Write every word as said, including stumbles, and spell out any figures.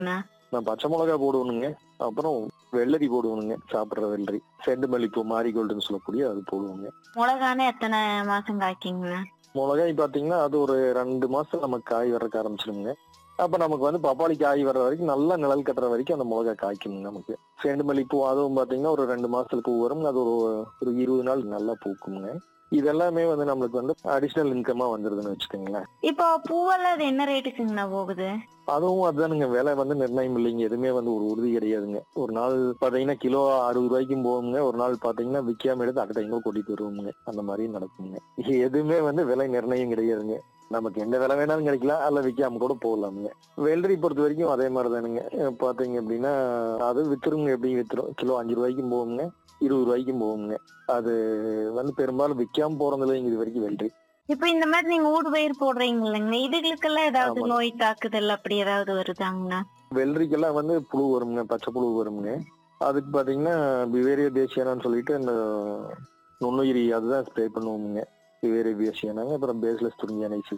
நான் பச்சை மிளகா போடுவணுங்க. அப்புறம் வெள்ளரி போடுவணுங்க. சாப்பிடுற வெள்ளரி. செண்டு மல்லிப்பூ மாரிகோல்டுன்னு சொல்லக்கூடிய அது போடுவோங்க. மொளகானா எத்தனை மாசம் காய்க்குங்க? மிளகாய் பாத்தீங்கன்னா அது ஒரு ரெண்டு மாசம் நமக்கு காய் வர்றதுக்கு ஆரம்பிச்சிருங்க. அப்ப நமக்கு வந்து பப்பாளி காய் வர்ற வரைக்கும் நல்லா நிழல் கட்டுற வரைக்கும் அந்த மிளகா காய்க்குங்க நமக்கு. செண்டு மல்லிப்பூ அதுவும் பாத்தீங்கன்னா ஒரு ரெண்டு மாசத்துல பூ வரும். அது ஒரு ஒரு இருபது நாள் நல்லா பூக்குங்க. இதெல்லாமே வந்து நம்மளுக்கு வந்து அடிஷனல் இன்கமா வந்துருதுன்னு வச்சுக்கோங்களேன். இப்போ பூவெல்லாம் அது என்ன ரேட்டுக்குங்கண்ணா போகுது? அதுவும் அதுதானுங்க, விலை வந்து நிர்ணயம் இல்லைங்க. எதுவுமே வந்து ஒரு உறுதி கிடையாதுங்க. ஒரு நாள் பாத்தீங்கன்னா கிலோ அறுபது ரூபாய்க்கும் போகுங்க. ஒரு நாள் பாத்தீங்கன்னா விக்காம எடுத்து அக்கட்ட எங்க கொட்டிட்டு வருவோங்க. அந்த மாதிரி நடக்குங்க. இது எதுவுமே வந்து விலை நிர்ணயம் கிடையாதுங்க. நமக்கு எந்த விலை வேணாலும் கிடைக்கலாம், அல்ல விக்காம கூட போகலாமுங்க. வெள்ளரி பொறுத்த வரைக்கும் அதே மாதிரி தானுங்க. பாத்தீங்க அப்படின்னா அது வித்துருங்க. எப்படி வித்துரும், கிலோ அஞ்சு ரூபாய்க்கும் போகுங்க, இருபது ரூபாய்க்கும் போகுங்க. அது வந்து பெரும்பாலும் விக்காம போறது இல்லைங்க இது வரைக்கும் வெள்ளரி. இப்ப இந்த மாதிரி நீங்க ஊடு பயிர் போடுறீங்க இல்லைங்கண்ணா, இதுகளுக்கெல்லாம் ஏதாவது ஆமாங்க. நோய் தாக்குதல் அப்படி ஏதாவது வருதாங்கண்ணா? வெள்ளரிக்கெல்லாம் வந்து புழு வருங்க, பச்சை புழு வருங்க. அதுக்கு பாத்தீங்கன்னா பிவேரியா பேசியானான்னு சொல்லிட்டு அந்த நுண்ணுயிரி அதுதான் ஸ்ப்ரே பண்ணுவோமுங்க. பிவேரியா பேசியானாங்க. அப்புறம் பேஸ்லெஸ் துரிஞ்சானைசிஸ்